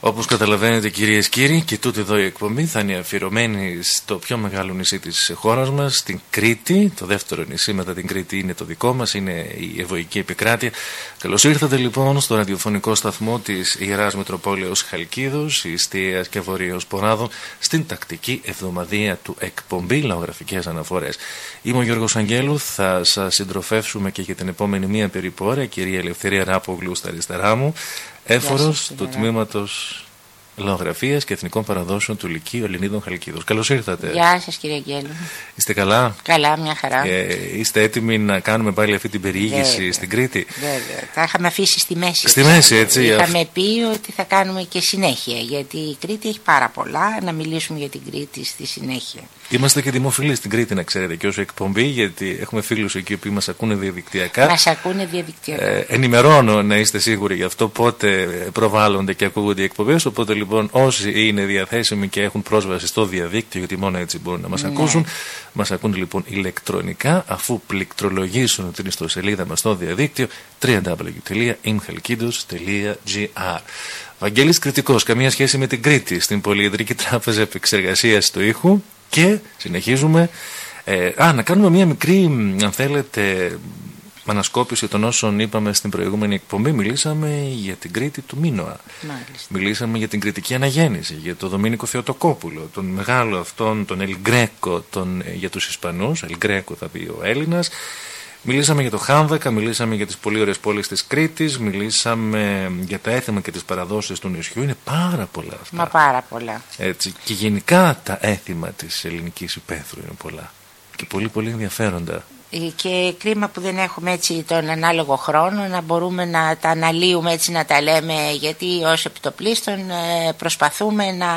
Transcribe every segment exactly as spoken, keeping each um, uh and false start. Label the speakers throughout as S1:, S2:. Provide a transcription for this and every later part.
S1: Όπως καταλαβαίνετε, κυρίες και κύριοι, και τούτη εδώ η εκπομπή θα είναι αφιερωμένη στο πιο μεγάλο νησί της χώρας μας, στην Κρήτη. Το δεύτερο νησί μετά την Κρήτη είναι το δικό μας, είναι η Ευωική Επικράτεια. Καλώς ήρθατε λοιπόν στο ραδιοφωνικό σταθμό της Ιεράς Μητροπόλεως Χαλκίδος, Ιστίας και Βορείος Ποράδων, στην τακτική εβδομαδία του εκπομπή Λαογραφικές Αναφορές. Είμαι ο Γιώργος Αγγέλου, θα σας συντροφεύσουμε και για την επόμενη μία περίπου ώρα, κυρία Ελευθερία Ράπογλου στα αριστερά μου, έφορος του τμήματος Λαογραφίας και Εθνικών Παραδόσεων του Λυκείου Ελληνίδων Χαλκίδος. Καλώς ήρθατε.
S2: Γεια σας, κύριε Αγγέλου.
S1: Είστε καλά?
S2: Καλά, μια χαρά.
S1: Ε, είστε έτοιμοι να κάνουμε πάλι αυτή την περιήγηση Βέβαια. στην Κρήτη?
S2: Βέβαια. Τα είχαμε αφήσει στη μέση.
S1: Στη μέση, έτσι.
S2: Είχαμε πει ότι θα κάνουμε και συνέχεια, γιατί η Κρήτη έχει πάρα πολλά. Να μιλήσουμε για την Κρήτη στη συνέχεια.
S1: Είμαστε και δημοφιλείς στην Κρήτη, να ξέρετε, και ως εκπομπή, γιατί έχουμε φίλους εκεί που μας ακούνε διαδικτυακά.
S2: Μας ακούνε διαδικτυακά.
S1: Ε, ενημερώνω, να είστε σίγουροι γι' αυτό, πότε προβάλλονται και ακούγονται οι εκπομπές. Οπότε λοιπόν, όσοι είναι διαθέσιμοι και έχουν πρόσβαση στο διαδίκτυο, γιατί μόνο έτσι μπορούν να μας ναι. ακούσουν, μας ακούν λοιπόν ηλεκτρονικά, αφού πληκτρολογήσουν την ιστοσελίδα μας στο διαδίκτυο double-u double-u double-u τελεία imchalkidos τελεία gr. Βαγγέλης Κρητικός, καμία σχέση με την Κρήτη, στην Πολυεδρική Τράπεζα Επεξεργασίας του Ήχου. Και συνεχίζουμε. Ε, α, να κάνουμε μια μικρή, αν θέλετε, ανασκόπηση των όσων είπαμε στην προηγούμενη εκπομπή. Μιλήσαμε για την Κρήτη του Μίνωα.
S2: Μάλιστα.
S1: Μιλήσαμε για την Κρητική Αναγέννηση, για τον Δομήνικο Θεοτοκόπουλο, τον μεγάλο αυτόν, τον Ελ Γκρέκο, τον, για τους Ισπανούς. Ελ Γκρέκο θα πει ο Έλληνας. Μιλήσαμε για το Χάμβακα, μιλήσαμε για τις πολύ ωραίες πόλεις της Κρήτης, μιλήσαμε για τα έθιμα και τις παραδόσεις του νησιού. Είναι πάρα πολλά αυτά.
S2: Μα πάρα πολλά.
S1: Έτσι. Και γενικά τα έθιμα της ελληνικής υπαίθρου είναι πολλά. Και πολύ πολύ ενδιαφέροντα.
S2: Και κρίμα που δεν έχουμε έτσι τον ανάλογο χρόνο να μπορούμε να τα αναλύουμε, έτσι να τα λέμε, γιατί ως επιτοπλίστων προσπαθούμε να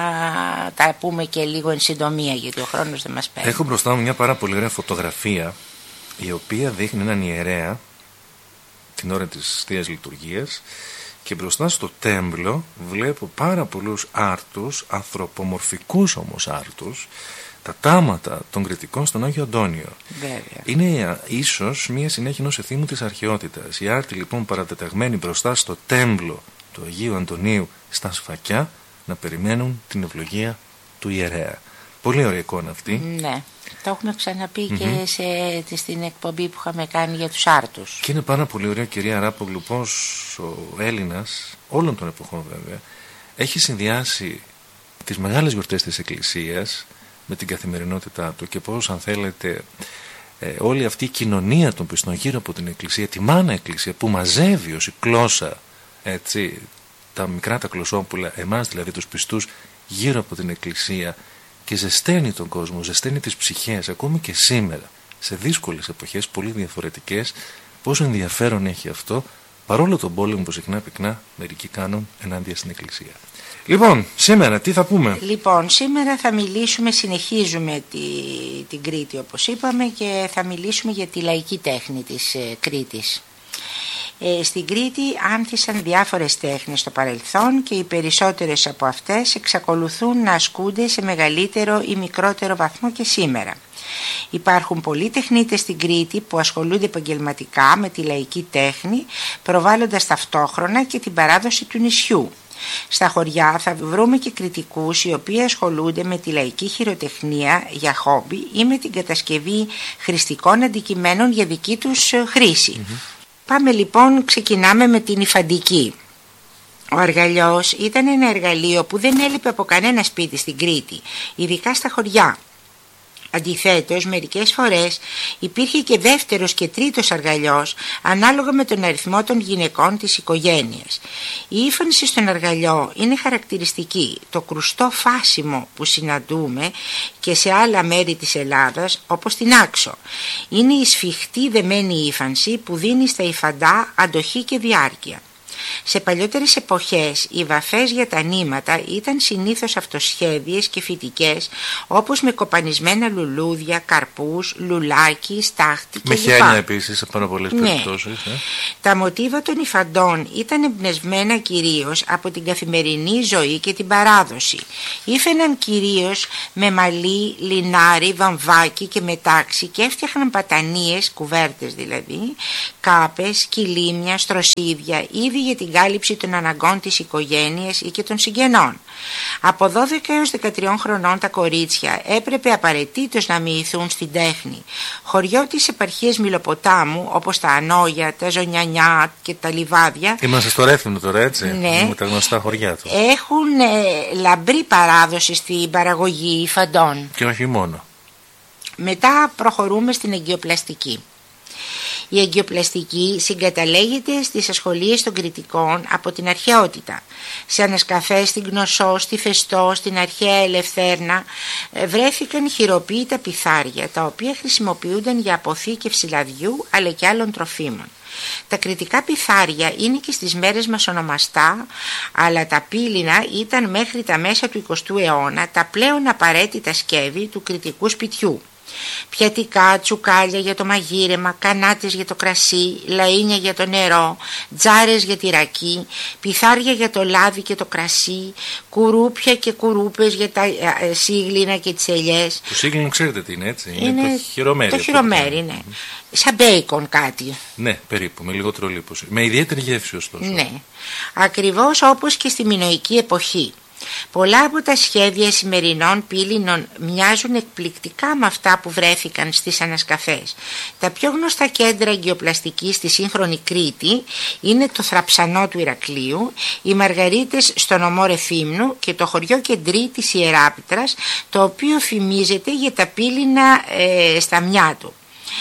S2: τα πούμε και λίγο εν συντομία, γιατί ο χρόνος δεν μας παίρνει.
S1: Έχω μπροστά μου μια πάρα πολύ ωραία φωτογραφία, η οποία δείχνει έναν ιερέα την ώρα της Θείας Λειτουργίας, και μπροστά στο τέμπλο βλέπω πάρα πολλούς άρτους, ανθρωπομορφικούς όμως άρτους, τα τάματα των Κρητικών στον Άγιο Αντώνιο.
S2: Βέβαια.
S1: Είναι ίσως μια συνέχεια ενός εθήμου της αρχαιότητας. Οι άρτοι λοιπόν παρατεταγμένοι μπροστά στο τέμπλο του Αγίου Αντωνίου στα σφακιά, να περιμένουν την ευλογία του ιερέα. Πολύ ωραία εικόνα αυτή.
S2: Ναι. Το έχουμε ξαναπεί
S1: mm-hmm.
S2: και σε, στην εκπομπή που είχαμε κάνει για τους άρτους.
S1: Και είναι πάρα πολύ ωραία, κυρία Ράπογλου, πως ο Έλληνας, όλων των εποχών βέβαια, έχει συνδυάσει τις μεγάλες γιορτές της Εκκλησίας με την καθημερινότητά του, και πως, αν θέλετε, ε, όλη αυτή η κοινωνία των πιστών γύρω από την Εκκλησία, τη μάνα Εκκλησία που μαζεύει ως η κλώσσα, έτσι, τα μικρά τα κλωσόπουλα, εμάς δηλαδή τους πιστούς, γύρω από την Εκκλησία, και ζεσταίνει τον κόσμο, ζεσταίνει τις ψυχές, ακόμη και σήμερα, σε δύσκολες εποχές, πολύ διαφορετικές. Πόσο ενδιαφέρον έχει αυτό, παρόλο τον πόλεμο που συχνά πυκνά μερικοί κάνουν ενάντια στην Εκκλησία. Λοιπόν, σήμερα τι θα πούμε?
S2: Λοιπόν, σήμερα θα μιλήσουμε, συνεχίζουμε τη, την Κρήτη όπως είπαμε, και θα μιλήσουμε για τη λαϊκή τέχνη της ε, Κρήτης. Ε, στην Κρήτη άνθησαν διάφορες τέχνες στο παρελθόν, και οι περισσότερες από αυτές εξακολουθούν να ασκούνται σε μεγαλύτερο ή μικρότερο βαθμό και σήμερα. Υπάρχουν πολλοί τεχνίτες στην Κρήτη που ασχολούνται επαγγελματικά με τη λαϊκή τέχνη, προβάλλοντας ταυτόχρονα και την παράδοση του νησιού. Στα χωριά θα βρούμε και κριτικούς οι οποίοι ασχολούνται με τη λαϊκή χειροτεχνία για χόμπι ή με την κατασκευή χρηστικών αντικειμένων για δική τους χρήση. Mm-hmm. Πάμε λοιπόν, ξεκινάμε με την υφαντική. Ο αργαλιός ήταν ένα εργαλείο που δεν έλειπε από κανένα σπίτι στην Κρήτη, ειδικά στα χωριά. Αντιθέτως, μερικές φορές υπήρχε και δεύτερος και τρίτος αργαλιός, ανάλογα με τον αριθμό των γυναικών της οικογένειας. Η ύφανση στον αργαλιό είναι χαρακτηριστική. Το κρουστό φάσιμο που συναντούμε και σε άλλα μέρη της Ελλάδας, όπως στην Άξο, είναι η σφιχτή δεμένη ύφανση που δίνει στα υφαντά αντοχή και διάρκεια. Σε παλιότερες εποχές οι βαφές για τα νήματα ήταν συνήθως αυτοσχέδιες και φυτικές, όπως με κοπανισμένα λουλούδια, καρπούς, λουλάκι, στάχτη κλπ.
S1: Με χιάνια επίσης σε πάρα πολλές
S2: ναι.
S1: περιπτώσεις. Ε.
S2: Τα μοτίβα των υφαντών ήταν εμπνευσμένα κυρίως από την καθημερινή ζωή και την παράδοση. Ήφαιναν κυρίως με μαλλί, λινάρι, βαμβάκι και μετάξι, και έφτιαχναν πατανίες, κουβέρτες δηλαδή, κάπες, κυλίμια, στροσίδια, ήδη για την κάλυψη των αναγκών της οικογένειας ή και των συγγενών. Από δώδεκα έως δεκατρία χρονών τα κορίτσια έπρεπε απαραίτητος να μοιηθούν στην τέχνη. Χωριό της επαρχίας Μιλοποτάμου, όπως τα Ανόγια, τα Ζωνιανιά και τα Λιβάδια.
S1: Είμαστε στο Ρέθυμνο τώρα, έτσι,
S2: ναι,
S1: με τα γνωστά χωριά του.
S2: Έχουν ε, λαμπρή παράδοση στην παραγωγή υφαντών.
S1: Και όχι μόνο.
S2: Μετά προχωρούμε στην εγκυοπλαστική. Η εγκυοπλαστική συγκαταλέγεται στις ασχολίες των κριτικών από την αρχαιότητα. Σε ανασκαφές στην Κνωσσό, στη Φεστό, στην αρχαία Ελευθέρνα βρέθηκαν χειροποίητα πιθάρια, τα οποία χρησιμοποιούνταν για αποθήκευση λαδιού αλλά και άλλων τροφίμων. Τα κριτικά πιθάρια είναι και στις μέρες μας ονομαστά, αλλά τα πύληνα ήταν μέχρι τα μέσα του εικοστού αιώνα τα πλέον απαραίτητα σκεύη του κριτικού σπιτιού. Πιατικά, τσουκάλια για το μαγείρεμα, κανάτες για το κρασί, λαΐνια για το νερό, τζάρες για τη ρακή, πιθάρια για το λάδι και το κρασί, κουρούπια και κουρούπες για τα ε, σύγλινα και τις ελιές.
S1: Το σύγλινο ξέρετε τι είναι, έτσι, είναι,
S2: είναι
S1: το χειρομέρι.
S2: Το χειρομέρι, ναι. Mm-hmm. Σαν μπέικον κάτι.
S1: Ναι, περίπου, με λιγότερο λίπος. Με ιδιαίτερη γεύση ωστόσο.
S2: Ναι, ακριβώς όπως και στη μινωική εποχή. Πολλά από τα σχέδια σημερινών πύληνων μοιάζουν εκπληκτικά με αυτά που βρέθηκαν στις ανασκαφές. Τα πιο γνωστά κέντρα εγκυοπλαστικής στη σύγχρονη Κρήτη είναι το Θραψανό του Ηρακλείου, οι Μαργαρίτες στο νομό Ρεθύμνου και το χωριό Κεντρί της Ιεράπετρας, το οποίο φημίζεται για τα πύληνα ε, σταμιά του.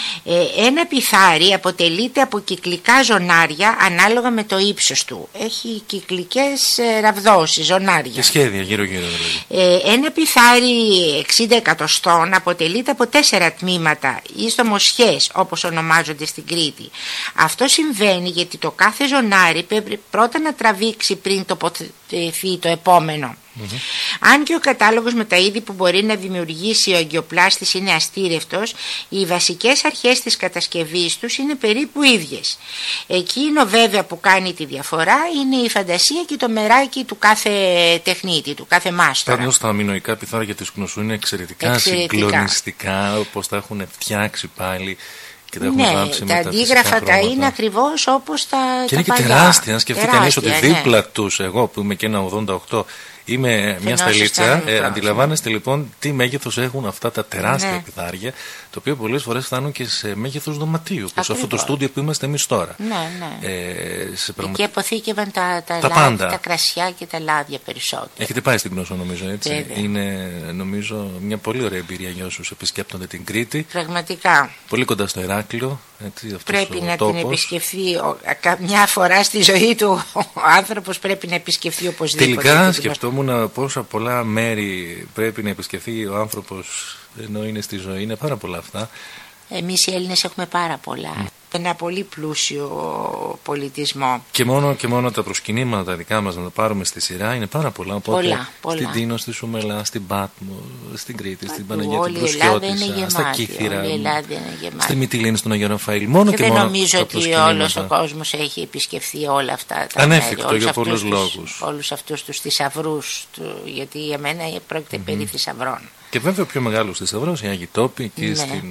S2: Ένα πιθάρι αποτελείται από κυκλικά ζωνάρια ανάλογα με το ύψος του. Έχει κυκλικές ραβδόσεις, ζωνάρια.
S1: Και σχέδια γύρω-γύρω δηλαδή.
S2: Ένα πιθάρι εξήντα εκατοστών αποτελείται από τέσσερα τμήματα ή στομοσχές, όπως ονομάζονται στην Κρήτη. Αυτό συμβαίνει γιατί το κάθε ζωνάρι πρέπει πρώτα να τραβήξει πριν τοποθετηθεί το επόμενο. Mm-hmm. Αν και ο κατάλογος με τα είδη που μπορεί να δημιουργήσει ο εγκυοπλάστης είναι αστήρευτος, οι βασικές αρχές της κατασκευής τους είναι περίπου ίδιες. Εκείνο βέβαια που κάνει τη διαφορά είναι η φαντασία και το μεράκι του κάθε τεχνίτη, του κάθε μάστορα.
S1: Πάντως τα μινωικά πιθάρια της Κνωσσού είναι εξαιρετικά, εξαιρετικά. συγκλονιστικά, όπως τα έχουν φτιάξει πάλι.
S2: Ναι, τα αντίγραφα τα είναι ακριβώς όπως τα.
S1: Και είναι
S2: τα
S1: και
S2: παλιά.
S1: τεράστια. Αν σκεφτεί κανείς ότι
S2: ναι.
S1: δίπλα τους, εγώ που είμαι και ένα ογδόντα οκτώ, είμαι μια στελίτσα, ε, αντιλαμβάνεστε λοιπόν τι μέγεθος έχουν αυτά τα τεράστια ναι. πιθάρια, τα οποία πολλές φορές φτάνουν και σε μέγεθος δωματίου, όπως αυτό το στούντιο που είμαστε εμείς τώρα.
S2: Ναι, ναι.
S1: Ε, σε πραγμα...
S2: Εκεί αποθήκευαν τα, τα,
S1: τα,
S2: λάδια, τα κρασιά και τα λάδια περισσότερο.
S1: Έχετε πάει στην Κνωσσό, νομίζω, έτσι.
S2: Βέβαια.
S1: Είναι νομίζω μια πολύ ωραία εμπειρία για όσους επισκέπτονται την Κρήτη.
S2: Πραγματικά.
S1: Πολύ κοντά στο Ηράκλειο. Έτσι,
S2: πρέπει να
S1: τόπος.
S2: την επισκεφθεί μια φορά στη ζωή του ο άνθρωπος, πρέπει να επισκεφθεί οπωσδήποτε.
S1: Τελικά σκεφτόμουν πόσα πολλά μέρη πρέπει να επισκεφθεί ο άνθρωπος ενώ είναι στη ζωή. Είναι πάρα πολλά αυτά.
S2: Εμείς οι Έλληνες έχουμε πάρα πολλά. Mm. Ένα πολύ πλούσιο πολιτισμό.
S1: Και μόνο, και μόνο τα προσκυνήματα τα δικά μας να τα πάρουμε στη σειρά είναι πάρα πολλά. Οπότε
S2: πολλά, πολλά.
S1: Στην Τίνο, στη Σουμελά, στην Πάτμο, στην Κρήτη, στην
S2: Παντού,
S1: Παναγία την Προσιώτισσα, στα Κύθυρα, στη Μυτιλήνη, στον Αγιο Ραφαήλ. Μόνο και,
S2: και
S1: μόνο
S2: δεν νομίζω ότι όλος ο κόσμος έχει επισκεφθεί όλα αυτά τα
S1: ανέφικτο
S2: μέρη,
S1: για πολλούς λόγους.
S2: Όλους αυτούς τους θησαυρούς, γιατί για μένα πρόκειται mm-hmm. περί θησαυρών.
S1: Και βέβαια ο πιο μεγάλος θησαυρός, οι Άγιοι Τόποι, εκεί ναι. στην...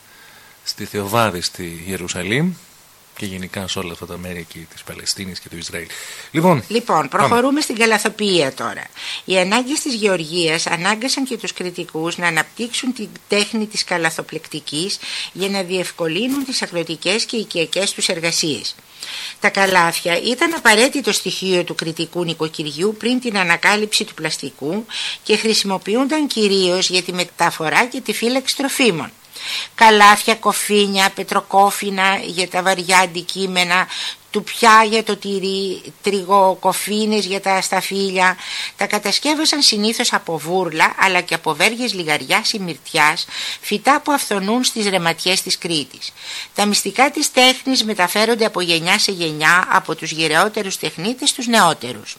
S1: στη Θεοβάδη στη Ιερουσαλήμ και γενικά σε όλα αυτά τα μέρη εκεί της Παλαιστίνης και του Ισραήλ. Λοιπόν,
S2: λοιπόν προχωρούμε πάμε. Στην καλαθοποιία τώρα. Οι ανάγκες της γεωργίας ανάγκασαν και τους κριτικούς να αναπτύξουν την τέχνη της καλαθοπλεκτικής για να διευκολύνουν τις αγροτικές και οικιακές τους εργασίες. Τα καλάθια ήταν απαραίτητο στοιχείο του κριτικού νοικοκυριού πριν την ανακάλυψη του πλαστικού και χρησιμοποιούνταν κυρίως για τη μεταφορά και τη φύλαξη τροφίμων. Καλάθια, κοφίνια, πετροκόφινα για τα βαριά αντικείμενα, τουπιά για το τυρί, τριγοκοφίνες για τα σταφύλια. Τα κατασκεύασαν συνήθως από βούρλα αλλά και από βέργες λιγαριάς ή μυρτιάς, φυτά που αυθονούν στις ρεματιές της Κρήτης. Τα μυστικά της τέχνης μεταφέρονται από γενιά σε γενιά από τους γεραιότερους τεχνίτες στους νεότερους.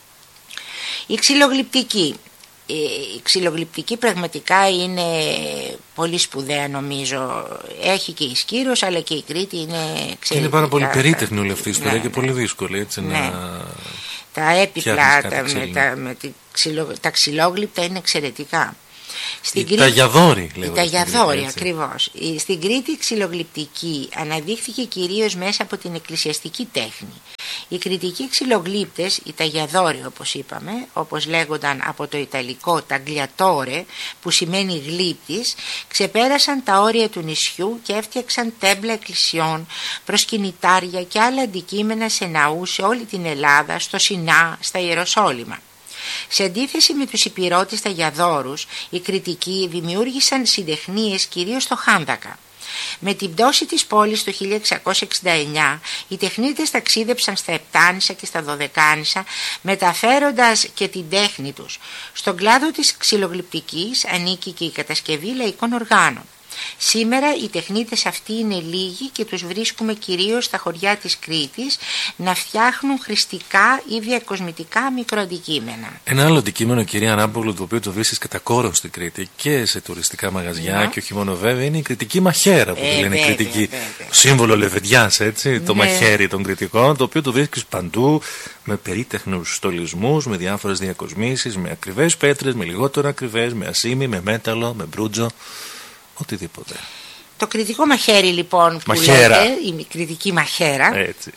S2: Η ξυλογλυπτική. Η ξυλογλυπτική πραγματικά είναι πολύ σπουδαία, νομίζω. Έχει και η Σκύρος αλλά και η Κρήτη είναι εξαιρετικά.
S1: Είναι πάρα πολύ περίτεχνη όλη αυτή η ιστορία, ναι, και ναι. πολύ δύσκολη έτσι,
S2: ναι.
S1: να...
S2: Τα έπιπλα, τα, με τα, με τη ξυλο, τα ξυλόγλυπτα είναι εξαιρετικά.
S1: Στην Κρήτη, τα γιαδόροι,
S2: λέγω. Τα γιαδόροι, ακριβώς. Στην Κρήτη η ξυλογλυπτική αναδείχθηκε κυρίως μέσα από την εκκλησιαστική τέχνη. Οι κριτικοί ξυλογλύπτες, οι ταγιαδόροι όπως είπαμε, όπως λέγονταν από το ιταλικό ταγκλιατόρε που σημαίνει γλύπτης, ξεπέρασαν τα όρια του νησιού και έφτιαξαν τέμπλα εκκλησιών, προσκυνητάρια και άλλα αντικείμενα σε ναούς σε όλη την Ελλάδα, στο Σινά, στα Ιεροσόλυμα. Σε αντίθεση με τους υπηρώτες ταγιαδόρους, οι κριτικοί δημιούργησαν συντεχνίες κυρίως στο Χάνδακα. Με την πτώση της πόλης το χίλια εξακόσια εξήντα εννιά, οι τεχνίτες ταξίδεψαν στα Επτάνησα και στα Δωδεκάνησα, μεταφέροντας και την τέχνη τους. Στον κλάδο της ξυλογλυπτικής ανήκει και η κατασκευή λαϊκών οργάνων. Σήμερα οι τεχνίτες αυτοί είναι λίγοι και τους βρίσκουμε κυρίως στα χωριά της Κρήτης να φτιάχνουν χρηστικά ή διακοσμητικά μικροαντικείμενα.
S1: Ένα άλλο αντικείμενο, κυρία Αράπογλου, το οποίο το βρίσκεις κατά κόρον στην Κρήτη και σε τουριστικά μαγαζιά, ναι, και όχι μόνο βέβαια, είναι η κρητική μαχαίρα που ε, τη λένε βέβαια, κριτική. Βέβαια. Σύμβολο λεβεντιάς, έτσι, ναι, το μαχαίρι των κριτικών, το οποίο το βρίσκεις παντού με περίτεχνους στολισμούς, με διάφορες διακοσμήσεις, με ακριβές πέτρες, με λιγότερο ακριβές, με ασήμι, με μέταλλο, με μπρούτζο. Οτιδήποτε.
S2: Το κριτικό μαχαίρι λοιπόν που
S1: μαχαίρα.
S2: λέτε, η κριτική μαχαίρα,
S1: έτσι,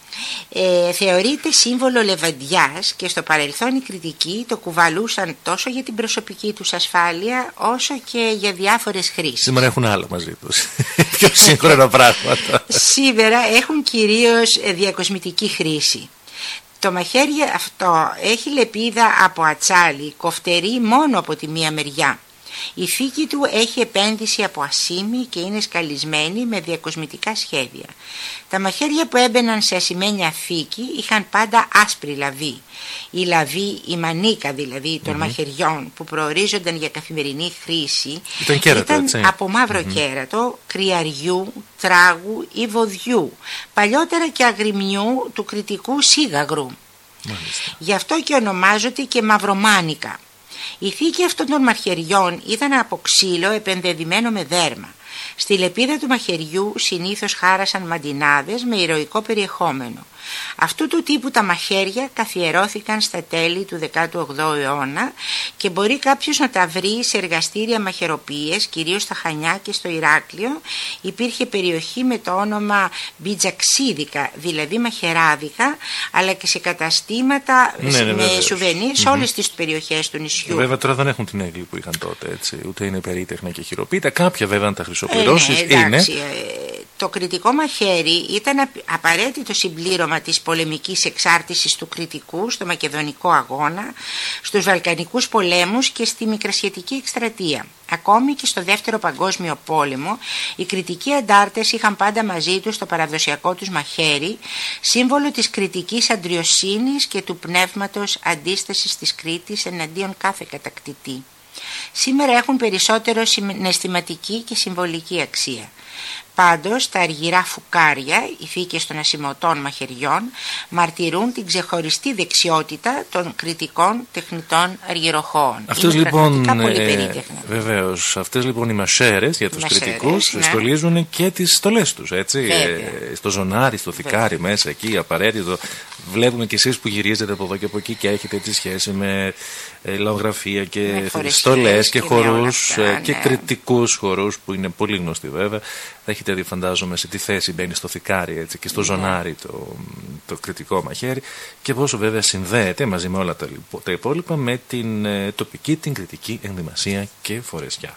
S2: ε, θεωρείται σύμβολο λεβαντιάς και στο παρελθόν οι κριτικοί το κουβαλούσαν τόσο για την προσωπική τους ασφάλεια όσο και για διάφορες χρήσεις.
S1: Σήμερα έχουν άλλα μαζί τους, πιο σύγχρονα πράγματα.
S2: Σήμερα έχουν κυρίως διακοσμητική χρήση. Το μαχαίρι αυτό έχει λεπίδα από ατσάλι, κοφτερή μόνο από τη μία μεριά. Η θήκη του έχει επένδυση από ασήμι και είναι σκαλισμένη με διακοσμητικά σχέδια. Τα μαχαίρια που έμπαιναν σε ασημένια θήκη είχαν πάντα άσπρη λαβή. Η λαβή, η μανίκα δηλαδή των mm-hmm. μαχαιριών που προορίζονταν για καθημερινή χρήση
S1: ήταν, κέρατο,
S2: ήταν
S1: έτσι.
S2: από μαύρο mm-hmm. κέρατο, κρυαριού, τράγου ή βοδιού, παλιότερα και αγριμιού του κριτικού σίγαγρου. Μάλιστα. Γι' αυτό και ονομάζονται και μαυρομάνικα. Η θήκη αυτών των μαχαιριών ήταν από ξύλο επενδεδημένο με δέρμα. Στη λεπίδα του μαχαιριού συνήθως χάρασαν μαντινάδες με ηρωικό περιεχόμενο. Αυτού του τύπου τα μαχαίρια καθιερώθηκαν στα τέλη του δέκατου όγδοου αιώνα και μπορεί κάποιος να τα βρει σε εργαστήρια μαχαιροποιίες, κυρίως στα Χανιά και στο Ηράκλειο. Υπήρχε περιοχή με το όνομα Μπιτζαξίδικα, δηλαδή μαχαιράδικα, αλλά και σε καταστήματα ναι, ναι, με σουβενίρ σε mm-hmm. όλες τις περιοχές του νησιού.
S1: Βέβαια τώρα δεν έχουν την έγκλη που είχαν τότε, έτσι. Ούτε είναι περίτεχνα και χειροποίητα. Κάποια βέβαια αν τα χρυσοπληρώσεις ε, ναι, είναι.
S2: Το κριτικό μαχαίρι ήταν απαραίτητο συμπλήρωμα της πολεμικής εξάρτησης του κριτικού στο Μακεδονικό αγώνα, στους Βαλκανικούς πολέμους και στη Μικρασιατική εκστρατεία. Ακόμη και στο Δεύτερο Παγκόσμιο Πόλεμο, οι κριτικοί αντάρτες είχαν πάντα μαζί τους το παραδοσιακό τους μαχαίρι, σύμβολο της κριτικής αντριοσύνης και του πνεύματος αντίστασης της Κρήτης εναντίον κάθε κατακτητή. Σήμερα έχουν περισσότερο συναισθηματική και συμβολική αξία. Πάντως τα αργυρά φουκάρια, οι θήκες των ασημωτών μαχαιριών, μαρτυρούν την ξεχωριστή δεξιότητα των κριτικών τεχνητών αργυροχώων.
S1: Αυτές λοιπόν, ε, βεβαίως, αυτές λοιπόν οι μασέρες για τους μασέρες, κριτικούς ναι. στολίζουν και τις στολές τους, έτσι, ε, στο ζωνάρι, στο θικάρι βέβαια. Μέσα εκεί απαραίτητο. Βλέπουμε κι εσείς που γυρίζετε από εδώ και από εκεί και έχετε τη σχέση με ε, λαογραφία και στολές και, και χορούς αυτά, και ναι. κριτικούς χορούς που είναι πολύ γνωστοί βέβαια. Θα έχετε δει φαντάζομαι σε τι θέση μπαίνει στο θικάρι έτσι, και στο ναι. ζωνάρι το, το κριτικό μαχαίρι και πόσο βέβαια συνδέεται μαζί με όλα τα, τα υπόλοιπα με την ε, τοπική, την κριτική ενδυμασία και φορεσιά.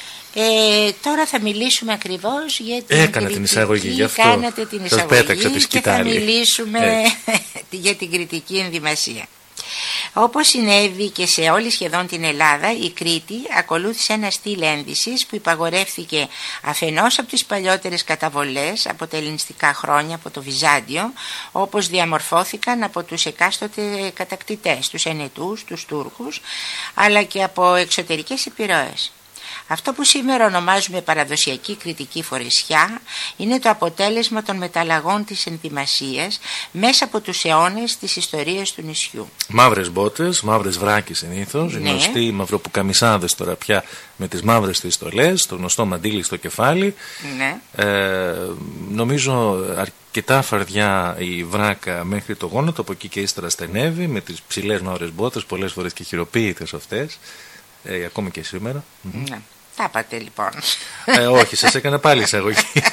S2: Ε, τώρα θα μιλήσουμε ακριβώς για την
S1: Έκανα κριτική, την εισαγωγή γι' αυτό.
S2: Κάνατε την εισαγωγή και θα μιλήσουμε για την κριτική ενδυμασία. Όπως συνέβη και σε όλη σχεδόν την Ελλάδα, η Κρήτη ακολούθησε ένα στυλ ένδυσης που υπαγορεύθηκε αφενός από τις παλιότερες καταβολές από τα ελληνιστικά χρόνια, από το Βυζάντιο, όπως διαμορφώθηκαν από τους εκάστοτε κατακτητές, τους Ενετούς, τους Τούρκους, αλλά και από εξωτερικές επιρροές. Αυτό που σήμερα ονομάζουμε παραδοσιακή κριτική φορεσιά είναι το αποτέλεσμα των μεταλλαγών της ενδυμασίας μέσα από τους αιώνες της ιστορίας του νησιού.
S1: Μαύρες μπότες, μαύρες βράκες συνήθως, ναι. γνωστοί μαυροπουκαμισάδες τώρα πια με τις μαύρες τις στολές, το γνωστό μαντίλι στο κεφάλι.
S2: Ναι.
S1: Ε, νομίζω αρκετά φαρδιά η βράκα μέχρι το γόνατο, από εκεί και ύστερα στενεύει με τις ψηλές μαύρες μπότες, πολλές φορές και χειροποίητες αυτές. Ε, ακόμη και σήμερα.
S2: Ναι. Τα είπατε λοιπόν.
S1: Ε, όχι, σας έκανα πάλι εισαγωγή.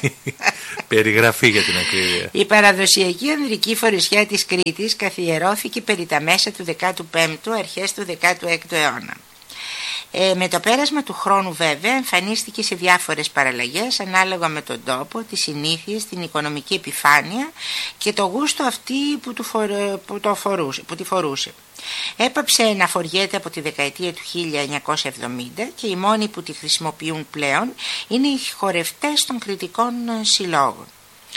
S1: Περιγραφή για την ακρίβεια.
S2: Η παραδοσιακή ανδρική φορεσιά της Κρήτης καθιερώθηκε περί τα μέσα του δέκατου πέμπτου, αρχές του δέκατου έκτου αιώνα. Ε, με το πέρασμα του χρόνου βέβαια εμφανίστηκε σε διάφορες παραλλαγές ανάλογα με τον τόπο, τις συνήθειες, την οικονομική επιφάνεια και το γούστο αυτή που, του φορε, που, το φορούσε, που τη φορούσε. Έπαψε να φοριέται από τη δεκαετία του χίλια εννιακόσια εβδομήντα και οι μόνοι που τη χρησιμοποιούν πλέον είναι οι χορευτές των κριτικών συλλόγων.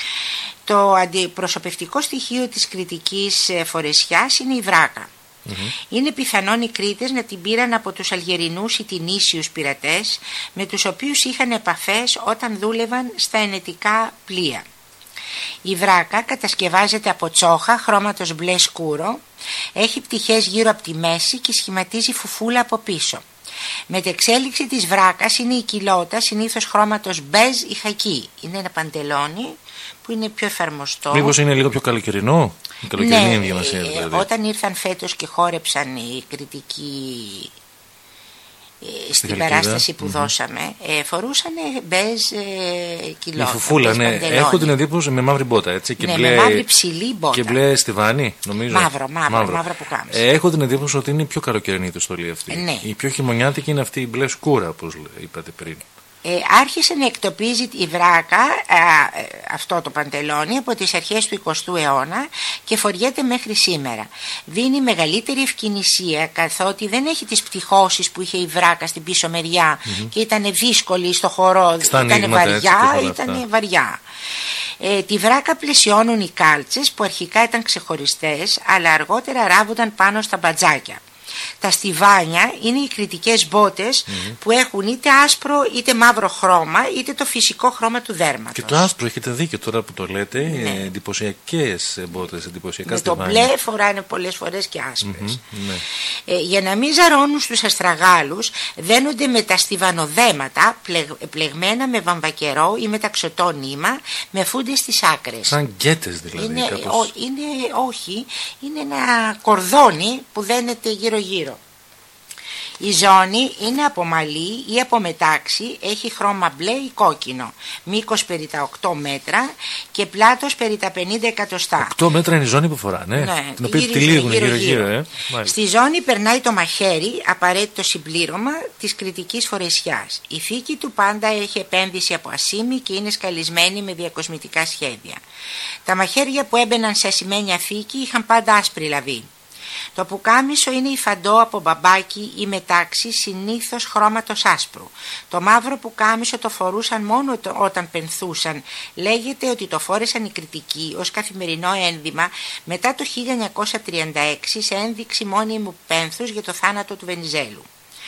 S2: Το αντιπροσωπευτικό στοιχείο της κριτικής φορεσιάς είναι η βράκα. Mm-hmm. Είναι πιθανόν οι Κρήτες να την πήραν από τους Αλγερινούς ή τινήσιους πειρατές με τους οποίους είχαν επαφές όταν δούλευαν στα ενετικά πλοία. Η βράκα κατασκευάζεται από τσόχα χρώματος μπλε σκούρο, έχει πτυχές γύρω από τη μέση και σχηματίζει φουφούλα από πίσω. Μετεξέλιξη της βράκας είναι η κοιλώτα, συνήθως χρώματος μπέζ ή χακί. Είναι ένα παντελόνι που είναι πιο εφαρμοστό.
S1: Μήπως είναι λίγο πιο καλοκαιρινό? Η καλοκαιρινή ενδιαμασία,
S2: ναι,
S1: δηλαδή.
S2: Όταν ήρθαν φέτος και χόρεψαν οι κριτικοί στην Χαλκίδα, παράσταση που mm-hmm. δώσαμε, ε, φορούσαν μπέζ ε, κιλό.
S1: Η φουφούλα, ναι. Έχω την εντύπωση με μαύρη μπότα, έτσι. Και
S2: ναι,
S1: μπλε,
S2: με μαύρη ψηλή μπότα.
S1: Και μπλε στιβάνι, νομίζω.
S2: Μαύρο, μαύρο, μαύρο. μαύρο που κάμισε.
S1: Ε, έχω την εντύπωση ότι είναι η πιο καλοκαιρινή του στολή αυτή.
S2: Ναι.
S1: Η πιο χειμωνιάτικη είναι αυτή η μπλε σκούρα, όπως είπατε πριν.
S2: Ε, άρχισε να εκτοπίζει η βράκα α, αυτό το παντελόνι από τις αρχές του εικοστού αιώνα και φοριέται μέχρι σήμερα. Δίνει μεγαλύτερη ευκαινησία καθότι δεν έχει τις πτυχώσεις που είχε η βράκα στην πίσω μεριά mm-hmm. και ήταν δύσκολη στο χορό, ήταν βαριά, ήταν βαριά. Ε, τη βράκα πλαισιώνουν οι κάλτσες που αρχικά ήταν ξεχωριστές αλλά αργότερα ράβονταν πάνω στα μπατζάκια. Τα στιβάνια είναι οι κριτικές μπότες mm-hmm. που έχουν είτε άσπρο είτε μαύρο χρώμα είτε το φυσικό χρώμα του δέρματος.
S1: Και το άσπρο, έχετε δίκιο τώρα που το λέτε, ναι. ε, εντυπωσιακές μπότες, εντυπωσιακά
S2: με
S1: στιβάνια.
S2: Με το μπλε φοράνε πολλές φορές και άσπρες.
S1: Mm-hmm, ναι.
S2: ε, για να μην ζαρώνουν στους αστραγάλους δένονται με τα στιβανοδέματα πλεγ, πλεγμένα με βαμβακερό ή με ταξωτό νήμα με φούντες στις άκρες.
S1: Σαν γκέτες δηλαδή.
S2: Είναι,
S1: κάπως...
S2: ο, είναι, όχι, είναι ένα κορδόνι που δένεται γύρω γύρω. Η ζώνη είναι από μαλλί ή από μετάξι, έχει χρώμα μπλε ή κόκκινο, μήκος περί τα οκτώ μέτρα και πλάτος περί τα πενήντα εκατοστά.
S1: οκτώ μέτρα είναι η ζώνη που φοράνε,
S2: ναι,
S1: την οποία
S2: γύρω,
S1: τη λήγουν
S2: γύρω,
S1: γύρω,
S2: γύρω,
S1: γύρω, ε.
S2: Στη ζώνη περνάει το μαχαίρι, απαραίτητο συμπλήρωμα της κριτικής φορεσιάς. Η θήκη του πάντα έχει επένδυση από ασήμι και είναι σκαλισμένη με διακοσμητικά σχέδια. Τα μαχαίρια που έμπαιναν σε ασημένια θήκη είχαν πάντα άσπρη λαβή. Το πουκάμισο είναι υφαντό από μπαμπάκι ή μετάξι, συνήθως χρώματος άσπρου. Το μαύρο πουκάμισο το φορούσαν μόνο όταν πενθούσαν. Λέγεται ότι το φόρεσαν οι κριτικοί ως καθημερινό ένδυμα μετά το χίλια εννιακόσια τριάντα έξι σε ένδειξη μόνιμου πένθους για το θάνατο του Βενιζέλου.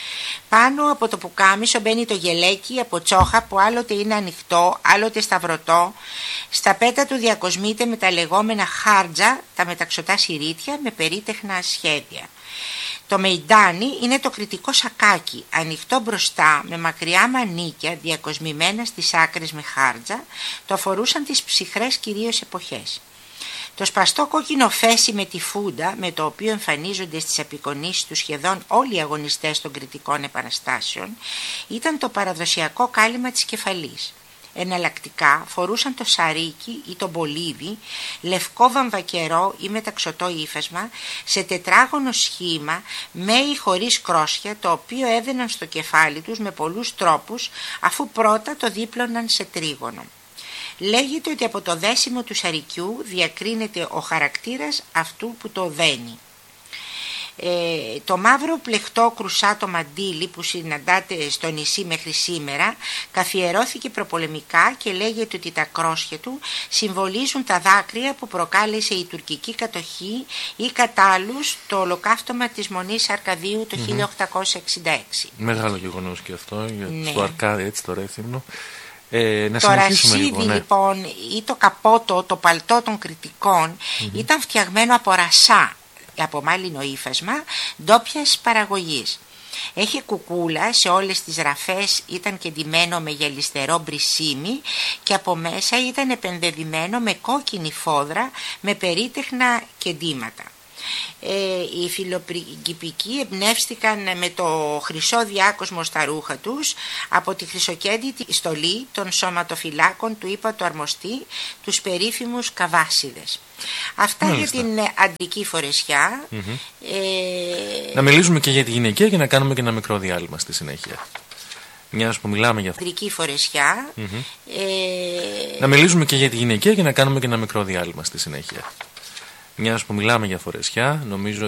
S2: Πάνω από το πουκάμισο μπαίνει το γελέκι από τσόχα που άλλοτε είναι ανοιχτό, άλλοτε σταυρωτό. Στα πέτα του διακοσμείται με τα λεγόμενα χάρτζα, τα μεταξωτά συρίτια με περίτεχνα σχέδια. Το μεϊντάνι είναι το κριτικό σακάκι, ανοιχτό μπροστά με μακριά μανίκια διακοσμημένα στις άκρες με χάρτζα, το φορούσαν τις ψυχρές κυρίως εποχές. Το σπαστό κόκκινο φέσι με τη φούντα, με το οποίο εμφανίζονται στις απεικονίσεις του σχεδόν όλοι οι αγωνιστές των κριτικών επαναστάσεων, ήταν το παραδοσιακό κάλυμα της κεφαλής. Εναλλακτικά φορούσαν το σαρίκι ή το μπολίδι, λευκό βαμβακερό ή μεταξωτό ύφασμα, σε τετράγωνο σχήμα με ή χωρίς κρόσια, το οποίο έδαιναν στο κεφάλι τους με πολλούς τρόπους, αφού πρώτα το δίπλωναν σε τρίγωνο. Λέγεται ότι από το δέσιμο του σαρικιού διακρίνεται ο χαρακτήρας αυτού που το δένει. Ε, το μαύρο πλεχτό κρουσάτο μαντίλι που συναντάτε στο νησί μέχρι σήμερα καθιερώθηκε προπολεμικά και λέγεται ότι τα κρόσια του συμβολίζουν τα δάκρυα που προκάλεσε η τουρκική κατοχή ή κατά άλλους το ολοκαύτωμα της Μονής Αρκαδίου το mm-hmm. χίλια οκτακόσια εξήντα έξι.
S1: Μεγάλο γεγονός και αυτό, για ναι. Στο Αρκάδι, έτσι το Ρέθυμνο. Ε, να
S2: το ρασίδι
S1: λίγο, ναι.
S2: λοιπόν ή το καπότο, το παλτό των κριτικών mm-hmm. ήταν φτιαγμένο από ρασά, από μάλινο ύφασμα ντόπιας παραγωγής. Έχει κουκούλα σε όλες τις ραφές, ήταν κεντυμένο με γυαλιστερό μπρισίμι και από μέσα ήταν επενδεδημένο με κόκκινη φόδρα με περίτεχνα κεντήματα. Ε, οι φιλοπριγκιπικοί εμπνεύστηκαν με το χρυσό διάκοσμο στα ρούχα τους από τη χρυσοκέντητη στολή των σωματοφυλάκων του ύπατου αρμοστή, τους περίφημους καβάσιδες. Αυτά Μάλιστα. για την αντρική φορεσιά. Mm-hmm.
S1: ε... Να μιλήσουμε και για τη γυναικεία και να κάνουμε και ένα μικρό διάλειμμα στη συνέχεια. Μιας που μιλάμε για
S2: αντρική φορεσιά. Mm-hmm.
S1: ε... Να μιλήσουμε και για τη γυναικεία και να κάνουμε και ένα μικρό διάλειμμα στη συνέχεια. Μιας που μιλάμε για φορεσιά, νομίζω